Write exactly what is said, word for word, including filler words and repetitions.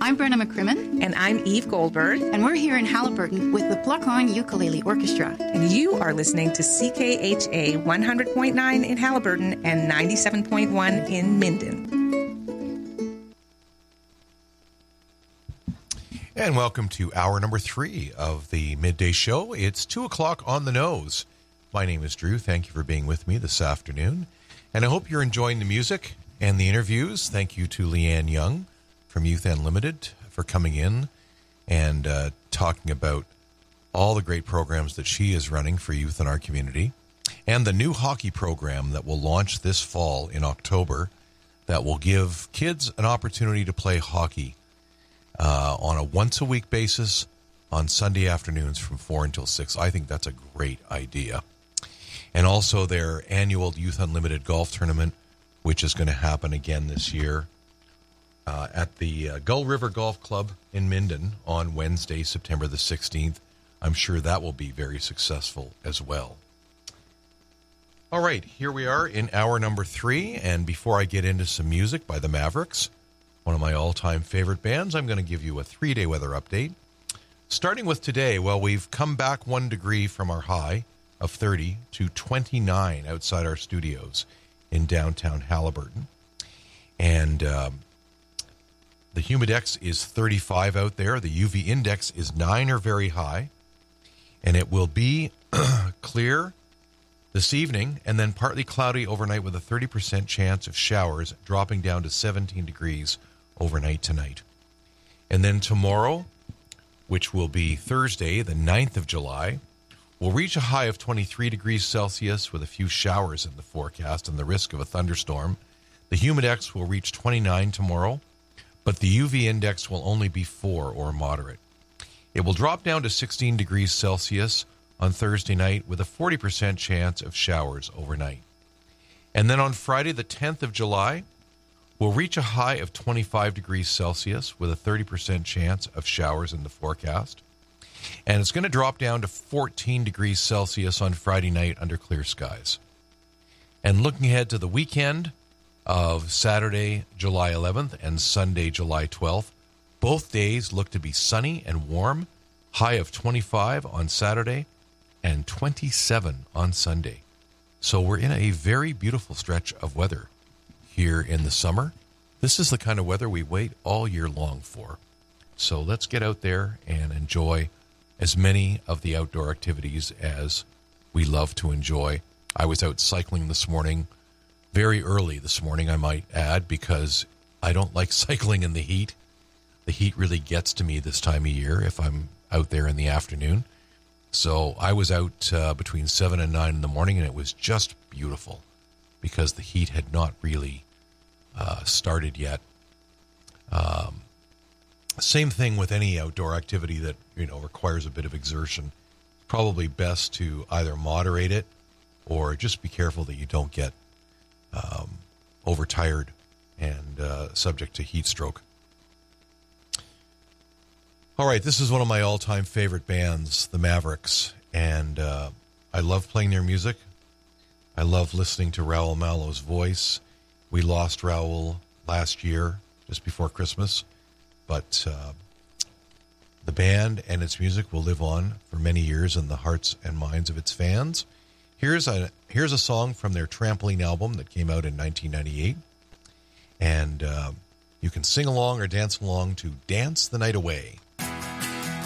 I'm Brenna McCrimmon. And I'm Eve Goldberg. And we're here in Haliburton with the Pluck-On Ukulele Orchestra. And you are listening to C K H A one hundred point nine in Haliburton and ninety-seven point one in Minden. And welcome to hour number three of the midday show. It's two o'clock on the nose. My name is Drew. Thank you for being with me this afternoon. And I hope you're enjoying the music and the interviews. Thank you to Leanne Young from Youth Unlimited for coming in and uh, talking about all the great programs that she is running for youth in our community. And the new hockey program that will launch this fall in October that will give kids an opportunity to play hockey Uh, on a once-a-week basis on Sunday afternoons from four until six. I think that's a great idea. And also their annual Youth Unlimited Golf Tournament, which is going to happen again this year uh, at the uh, Gull River Golf Club in Minden on Wednesday, September the sixteenth. I'm sure that will be very successful as well. All right, here we are in hour number three, and before I get into some music by the Mavericks, one of my all-time favorite bands, I'm going to give you a three-day weather update. Starting with today, well, we've come back one degree from our high of thirty to twenty-nine outside our studios in downtown Haliburton. And um, the humidex is thirty-five out there. The U V index is nine or very high. And it will be clear this evening and then partly cloudy overnight with a thirty percent chance of showers, dropping down to seventeen degrees overnight tonight. And then tomorrow, which will be Thursday, the ninth of July, will reach a high of twenty-three degrees Celsius with a few showers in the forecast and the risk of a thunderstorm. The humidex will reach twenty-nine tomorrow, but the U V index will only be four or moderate. It will drop down to sixteen degrees Celsius on Thursday night with a forty percent chance of showers overnight. And then on Friday, the tenth of July, we'll reach a high of twenty-five degrees Celsius with a thirty percent chance of showers in the forecast. And it's going to drop down to fourteen degrees Celsius on Friday night under clear skies. And looking ahead to the weekend of Saturday, July eleventh and Sunday, July twelfth, both days look to be sunny and warm, high of twenty-five on Saturday and twenty-seven on Sunday. So we're in a very beautiful stretch of weather here in the summer. This is the kind of weather we wait all year long for. So let's get out there and enjoy as many of the outdoor activities as we love to enjoy. I was out cycling this morning, very early this morning, I might add, because I don't like cycling in the heat. The heat really gets to me this time of year if I'm out there in the afternoon. So I was out uh, between seven and nine in the morning, and it was just beautiful because the heat had not really uh, started yet. Um, same thing with any outdoor activity that, you know, requires a bit of exertion. Probably best to either moderate it or just be careful that you don't get um, overtired and uh, subject to heat stroke. All right, this is one of my all-time favorite bands, the Mavericks, and uh, I love playing their music. I love listening to Raoul Mallow's voice. We lost Raoul last year, just before Christmas, but uh, the band and its music will live on for many years in the hearts and minds of its fans. Here's a here's a song from their Trampoline album that came out in nineteen ninety-eight, and uh, you can sing along or dance along to Dance the Night Away.